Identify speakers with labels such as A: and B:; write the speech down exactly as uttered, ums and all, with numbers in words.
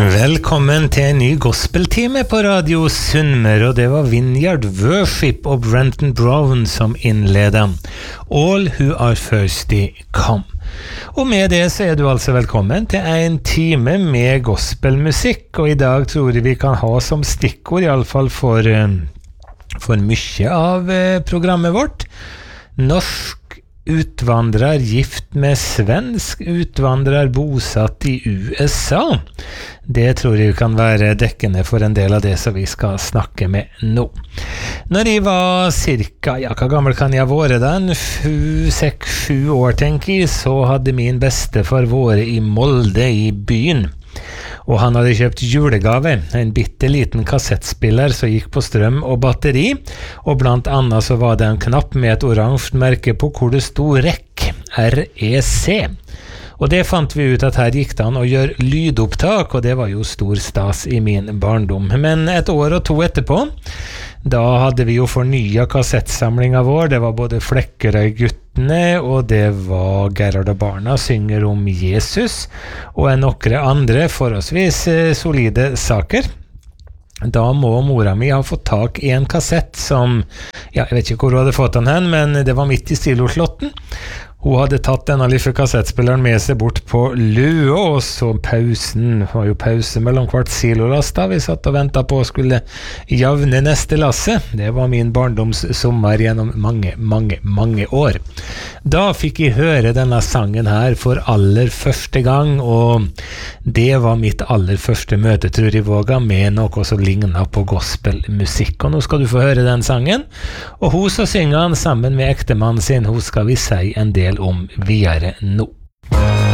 A: Velkommen til en ny gospeltime på Radio Sunnmøre, og det var Vineyard Worship og Brenton Brown som innledet All Who Are Thirsty Come. Og med det så er du altså velkommen til en time med gospelmusikk, og i dag tror jeg vi kan ha som stikkord, i alle fall for, for mye av programmet vårt, norsk utvandrer gift med svensk utvandrer bosatt i U S A. Det tror jeg kan være dekkende for en del av det som vi skal snakke med nå. Når jeg var cirka, ja, hva gammel kan jeg være den? Seks, sju år, tenker jeg, så hadde min bestefar vært i Molde i byen. Og han hadde kjøpt julegave, en bitteliten kassettspiller som gikk på strøm og batteri, og blant annet så var det en knapp med et oransje merke på hvor det stod R E C, R E C. Og det fant vi ut at her gikk det an å gjøre lydopptak, og det var jo stor stas i min barndom. Men et år og to etterpå, da hadde vi jo fornyet kassettsamlinga vår. Det var både Flekkerøy-guttene, og det var Gerhard og Barna synger om Jesus, og en nokre andre forholdsvis solide saker. Da må mora mi ha fått tak i en kassett som, ja, jeg vet ikke hvor hun hadde fått den hen, men det var midt i Stiloslåtten. Hun hadde tatt denne lille kassettspilleren med seg bort på Løe, og så pausen, det var jo pause mellom hvert silolast da, vi satt og ventet på å skulle javne neste lasse. Det var min barndomssommer gjennom mange, mange, mange år. Da fikk jeg høre denne sangen her for aller første gang, og det var mitt aller første møte, tror jeg våga, med noe som lignet på gospelmusikk. Og nå skal du få høre den sangen, og hun som synger den sammen med ektemannen sin, hun skal vi si en del om videre nå.